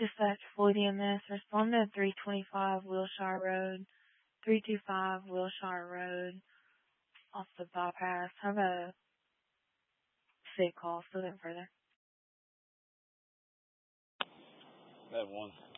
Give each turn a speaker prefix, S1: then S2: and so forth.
S1: Dispatch Floyd EMS, respond to 325 Wilshire Road, 325 Wilshire Road, off the bypass. Have a sick call, so then further.
S2: That one.